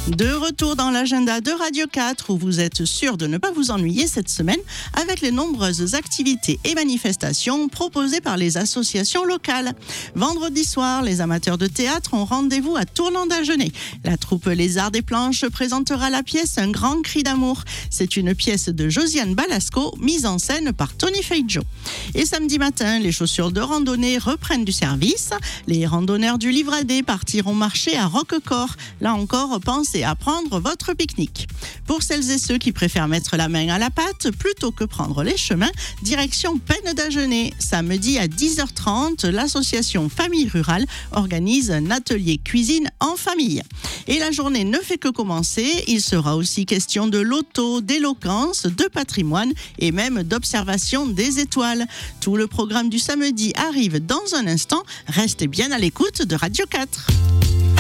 De retour dans l'agenda de Radio 4 où vous êtes sûr de ne pas vous ennuyer cette semaine avec les nombreuses activités et manifestations proposées par les associations locales. Vendredi soir, les amateurs de théâtre ont rendez-vous à Tournant-d'Agenais. La troupe Les Arts des Planches présentera la pièce Un grand cri d'amour. C'est une pièce de Josiane Balasco mise en scène par Tony Feijo. Et samedi matin, les chaussures de randonnée reprennent du service. Les randonneurs du Livradet partiront marcher à Roquecorps. Là encore, pensez à prendre votre pique-nique. Pour celles et ceux qui préfèrent mettre la main à la pâte plutôt que prendre les chemins, direction Pennes d'Agenais. Samedi à 10h30, l'association Famille Rurale organise un atelier cuisine en famille. Et la journée ne fait que commencer. Il sera aussi question de loto, d'éloquence, de patrimoine et même d'observation des étoiles. Tout le programme du samedi arrive dans un instant. Restez bien à l'écoute de Radio 4.